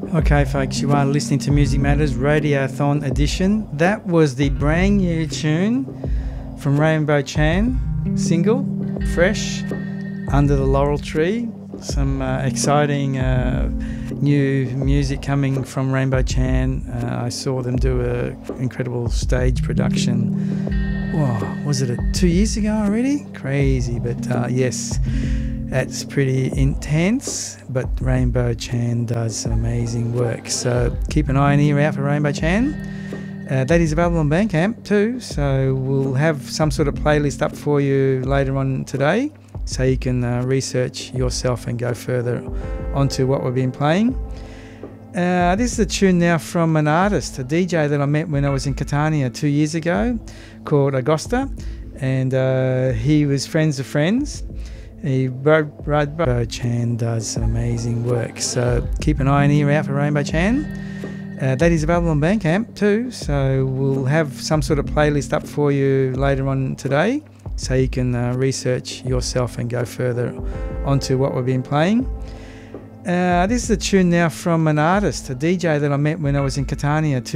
Okay, folks, you are listening to Music Matters Radiothon edition. That was the brand new tune from Rainbow Chan, single, fresh, Under the Laurel Tree. Some exciting new music coming from Rainbow Chan. I saw them do an incredible stage production. Whoa, was it 2 years ago already? Crazy, but yes. That's pretty intense, but Rainbow Chan does some amazing work. So keep an eye and ear out for Rainbow Chan. That is available on Bandcamp too, so we'll have some sort of playlist up for you later on today, so you can research yourself and go further onto what we've been playing. This is a tune now from an artist, a DJ that I met when I was in Catania 2 years ago, called Agosta, and he was friends of friends. Rainbow Chan does some amazing work, so keep an eye and ear out for Rainbow Chan. That is available on Bandcamp too, so we'll have some sort of playlist up for you later on today, so you can research yourself and go further onto what we've been playing. This is a tune now from an artist, a DJ that I met when I was in Catania